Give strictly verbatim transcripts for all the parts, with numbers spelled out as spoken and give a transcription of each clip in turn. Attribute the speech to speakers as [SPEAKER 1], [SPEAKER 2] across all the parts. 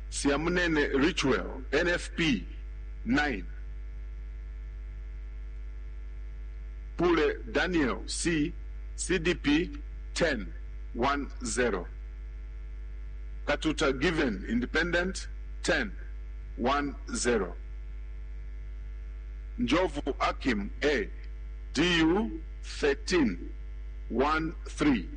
[SPEAKER 1] Siamunene Ritual, N F P, nine. Pule Daniel C, C D P, ten, one, zero. Katuta Given, Independent, ten, one, zero. Njovu Akim A, D U, thirteen, one, three.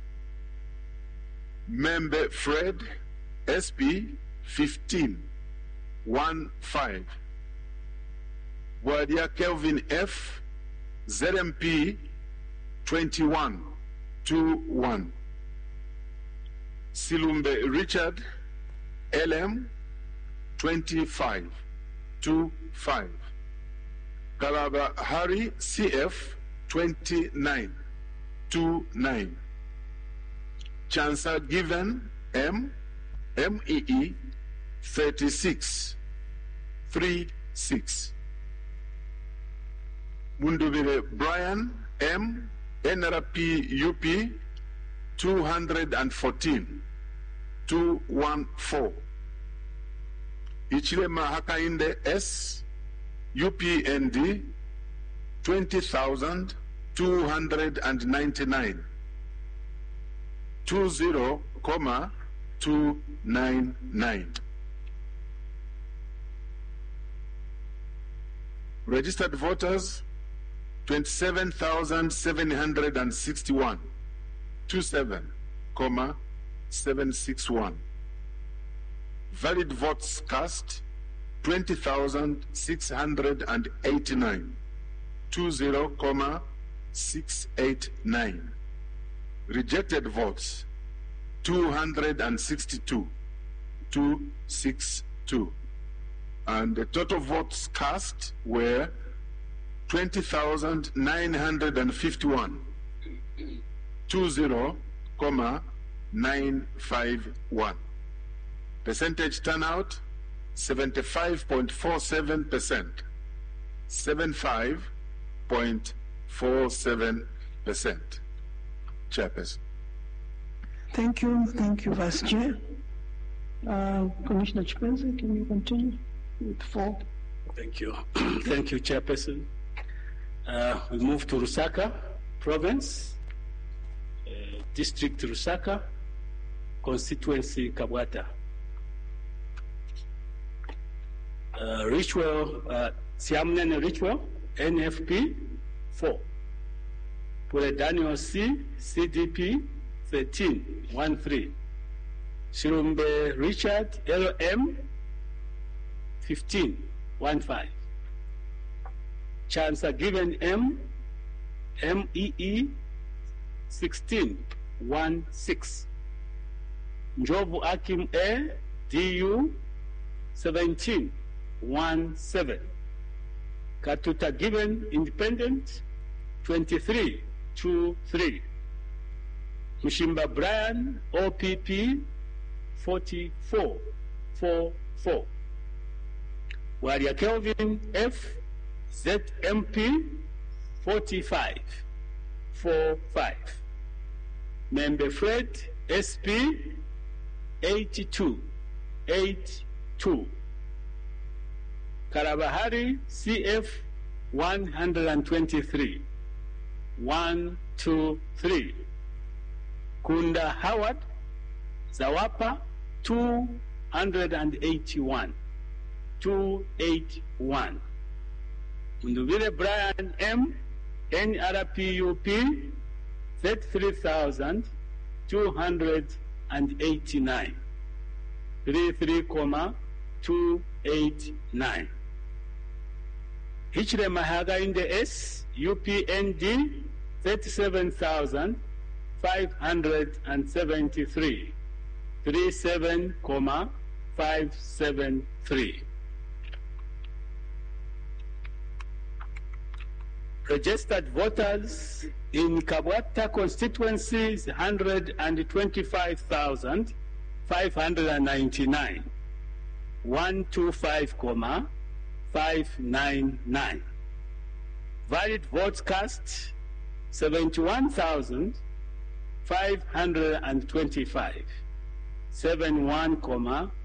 [SPEAKER 1] Membe Fred, S P, fifteen, one, five. Wadia Kelvin F, Z M P, twenty-one, two, one. Silumbe Richard, L M, twenty-five, two, five. Kalaba Harry, C F, twenty-nine, two, nine. Chancer Given, M, M E E, thirty-six, three, six. Mundubire Brian, M, N R P U P, two hundred fourteen, two, one, four. Ichilema Hakainde S, U P N D, twenty thousand, two hundred ninety-nine, two, zero, comma, two, nine, nine. Registered voters, twenty-seven thousand seven hundred sixty-one, twenty-seven, comma, seven six one. Valid votes cast, twenty thousand six hundred eighty-nine, twenty, comma, six eight nine. Rejected votes, two hundred sixty-two, two six two. And the total votes cast were twenty thousand nine hundred fifty-one, twenty, comma, nine five one. Percentage turnout, seventy-five point four seven percent. seventy-five point four seven percent. Chairperson.
[SPEAKER 2] Thank you. Thank you, Vice Chair. Uh, Commissioner Chipenza, can you continue with four?
[SPEAKER 3] Thank you. Thank you, Chairperson. Uh, we move to Lusaka Province, uh, District Lusaka, Constituency Kabwata. Uh, Ritual, uh, Siamunene Ritual, N F P, four. Pule Daniel C, C D P, thirteen, one, three. Shirumbe Richard, L M, fifteen, one, five. Chancer Given M, M E E, sixteen, one, six. Njovu Akim A, D U, seventeen, one, seven. Katuta Given Independent, twenty-three, two, three. Mushimba Brian, O P P, forty-four, four, four. Waria Kelvin F, Z M P, forty-five, four, five. Membe Fred, S P, eighty-two, eight, two. Karabahari, C F, one hundred twenty-three, one, two, three. Kunda Howard, Zawapa, two hundred eighty-one, two, eight, one. Mundubile Brian M, N R P U P, thirty-three thousand two hundred eighty-nine, thirty-three, comma, two, eight, nine. Hichile Mahaga in the S, U P N D, thirty-seven thousand five hundred seventy-three, thirty-seven, comma, five seven three. Registered voters in Kabwata constituencies, one hundred twenty-five thousand five hundred ninety-nine, one twenty-five, comma, five ninety-nine. Valid votes cast, seventy-one thousand five hundred twenty-five, seventy-one, comma,